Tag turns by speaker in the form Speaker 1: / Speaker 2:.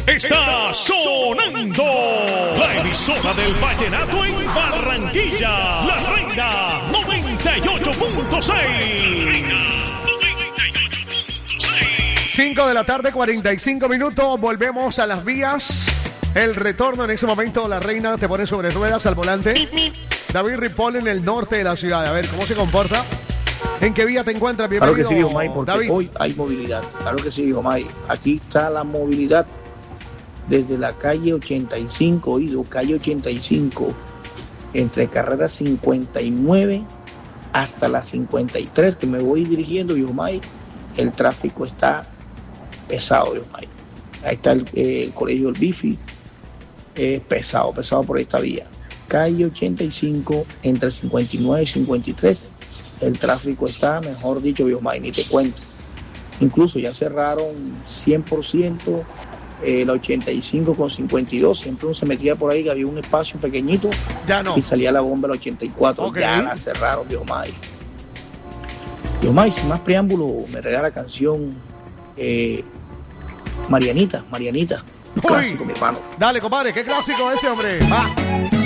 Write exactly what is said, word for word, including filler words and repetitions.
Speaker 1: está sonando la emisora del vallenato en Barranquilla, La Reina noventa y ocho punto seis.
Speaker 2: cinco de la tarde, cuarenta y cinco minutos. Volvemos a las vías. El retorno en ese momento. La Reina te pone sobre ruedas al volante. David Ripoll en el norte de la ciudad. A ver, ¿cómo se comporta? ¿En qué vía te encuentras? Bienvenido,
Speaker 3: claro que sí, viejo May, porque
Speaker 2: David.
Speaker 3: Hoy hay movilidad. Claro que sí, viejo May. Aquí está la movilidad desde la calle ochenta y cinco, oído, calle ochenta y cinco, entre carrera cincuenta y nueve hasta la cincuenta y tres, que me voy dirigiendo, viejo May. El tráfico está pesado, viejo May. Ahí está el, eh, el colegio del Bifi. Es eh, pesado, pesado por esta vía. Calle ochenta y cinco, entre cincuenta y nueve y cincuenta y tres. El tráfico está, mejor dicho, viejo May, ni te cuento. Incluso ya cerraron cien por ciento eh, la ochenta y cinco con cincuenta y dos. Siempre uno se metía por ahí, que había un espacio pequeñito.
Speaker 2: Ya no.
Speaker 3: Y salía la bomba la ochenta y cuatro.
Speaker 2: Okay.
Speaker 3: Ya la cerraron, viejo May. Viejo May, sin más preámbulo, me regala la canción eh, Marianita, Marianita. Un clásico, mi hermano.
Speaker 2: Dale, compadre, qué clásico ese, hombre. Va.